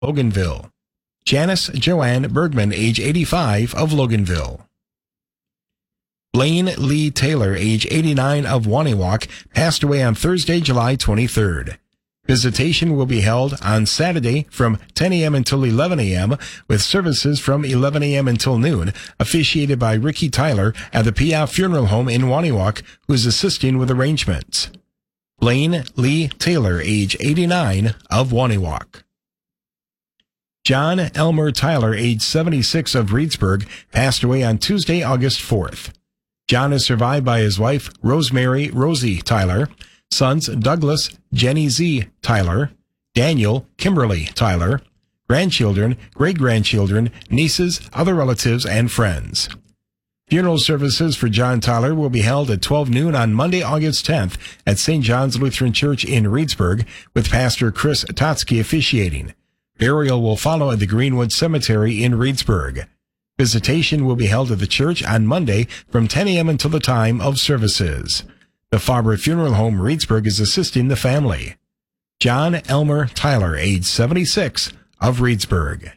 Loganville. Janice Joanne Bergman, age 85, of Loganville. Blaine Lee Taylor, age 89, of Waniwak, passed away on Thursday, July 23rd. Visitation will be held on Saturday from 10 a.m. until 11 a.m., with services from 11 a.m. until noon, officiated by Ricky Tyler at the Piaf Funeral Home in Waniwak, who is assisting with arrangements. Blaine Lee Taylor, age 89, of Waniwak. John Elmer Tyler, age 76, of Reedsburg, passed away on Tuesday, August 4th. John is survived by his wife, Rosemary Rosie Tyler, sons Douglas Jenny Z. Tyler, Daniel Kimberly Tyler, grandchildren, great-grandchildren, nieces, other relatives, and friends. Funeral services for John Tyler will be held at 12 noon on Monday, August 10th at St. John's Lutheran Church in Reedsburg, with Pastor Chris Totsky officiating. Burial will follow at the Greenwood Cemetery in Reedsburg. Visitation will be held at the church on Monday from 10 a.m. until the time of services. The Faber Funeral Home Reedsburg is assisting the family. John Elmer Tyler, age 76, of Reedsburg.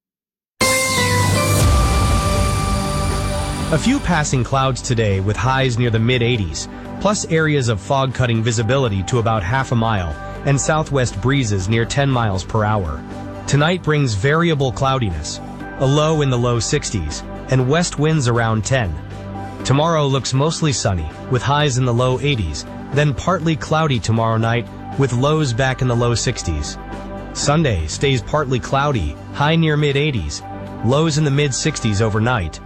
A few passing clouds today with highs near the mid-80s, plus areas of fog-cutting visibility to about half a mile, and southwest breezes near 10 miles per hour. Tonight brings variable cloudiness, a low in the low 60s, and west winds around 10. Tomorrow looks mostly sunny, with highs in the low 80s, then partly cloudy tomorrow night, with lows back in the low 60s. Sunday stays partly cloudy, high near mid-80s, lows in the mid-60s overnight,